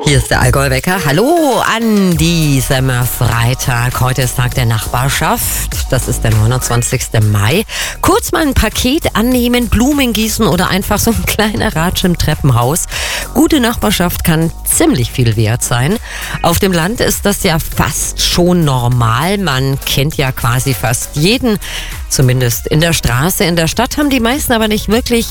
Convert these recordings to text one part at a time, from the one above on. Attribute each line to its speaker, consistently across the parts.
Speaker 1: Hier ist der Allgäu-Wecker. Hallo an diesem Freitag. Heute ist Tag der Nachbarschaft. Das ist der 29. Mai. Kurz mal ein Paket annehmen, Blumen gießen oder einfach so ein kleiner Ratsch im Treppenhaus. Gute Nachbarschaft kann ziemlich viel wert sein. Auf dem Land ist das ja fast schon normal. Man kennt ja quasi fast jeden. Zumindest in der Straße. In der Stadt haben die meisten aber nicht wirklich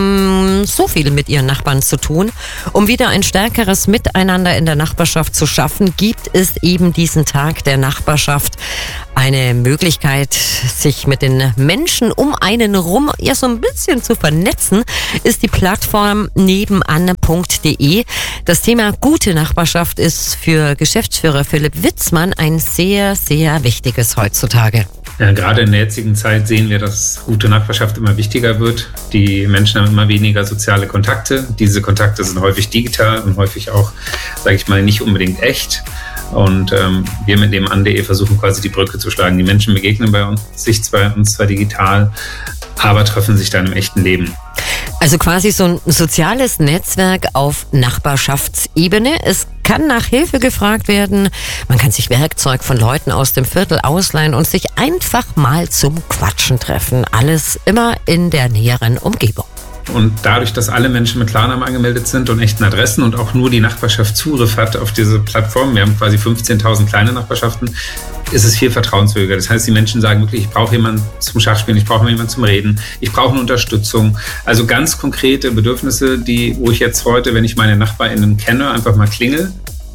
Speaker 1: so viel mit ihren Nachbarn zu tun. Um wieder ein stärkeres Miteinander in der Nachbarschaft zu schaffen, gibt es eben diesen Tag der Nachbarschaft. Eine Möglichkeit, sich mit den Menschen um einen rum ja so ein bisschen zu vernetzen, ist die Plattform nebenan.de. Das Thema gute Nachbarschaft ist für Geschäftsführer Philipp Witzmann ein sehr, sehr wichtiges heutzutage.
Speaker 2: Ja, gerade in der jetzigen Zeit sehen wir, dass gute Nachbarschaft immer wichtiger wird. Die Menschen haben immer weniger soziale Kontakte. Diese Kontakte sind häufig digital und häufig auch, sage ich mal, nicht unbedingt echt. Und wir mit nebenan.de versuchen quasi die Brücke zu schlagen. Die Menschen begegnen sich zwar digital, aber treffen sich dann im echten Leben.
Speaker 1: Also quasi so ein soziales Netzwerk auf Nachbarschaftsebene. Es kann nach Hilfe gefragt werden. Man kann sich Werkzeug von Leuten aus dem Viertel ausleihen und sich einfach mal zum Quatschen treffen. Alles immer in der näheren Umgebung.
Speaker 2: Und dadurch, dass alle Menschen mit Klarnamen angemeldet sind und echten Adressen und auch nur die Nachbarschaft Zugriff hat auf diese Plattform, wir haben quasi 15.000 kleine Nachbarschaften, ist es viel vertrauenswürdiger. Das heißt, die Menschen sagen wirklich, ich brauche jemanden zum Schachspielen, ich brauche jemanden zum Reden, ich brauche eine Unterstützung. Also ganz konkrete Bedürfnisse, wo ich jetzt heute, wenn ich meine NachbarInnen kenne, einfach mal klingel.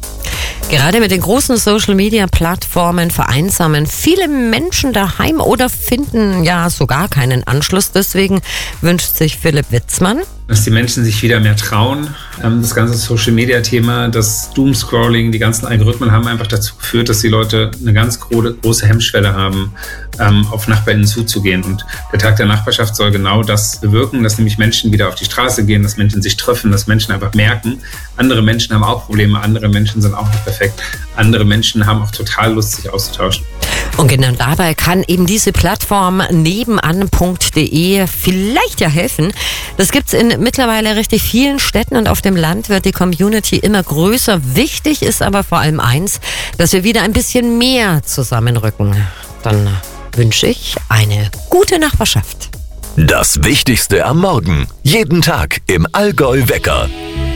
Speaker 1: Gerade mit den großen Social-Media-Plattformen vereinsamen viele Menschen daheim oder finden ja sogar keinen Anschluss. Deswegen wünscht sich Philipp Witzmann,
Speaker 2: dass die Menschen sich wieder mehr trauen. Das ganze Social-Media-Thema, das Doomscrolling, die ganzen Algorithmen haben einfach dazu geführt, dass die Leute eine ganz große Hemmschwelle haben, auf NachbarInnen zuzugehen. Und der Tag der Nachbarschaft soll genau das bewirken, dass nämlich Menschen wieder auf die Straße gehen, dass Menschen sich treffen, dass Menschen einfach merken, andere Menschen haben auch Probleme, andere Menschen sind auch nicht perfekt, andere Menschen haben auch total Lust, sich auszutauschen.
Speaker 1: Und genau dabei kann eben diese Plattform nebenan.de vielleicht ja helfen. Das gibt's in mittlerweile richtig vielen Städten und auf dem Land wird die Community immer größer. Wichtig ist aber vor allem eins, dass wir wieder ein bisschen mehr zusammenrücken. Dann wünsche ich eine gute Nachbarschaft.
Speaker 3: Das Wichtigste am Morgen. Jeden Tag im Allgäu-Wecker.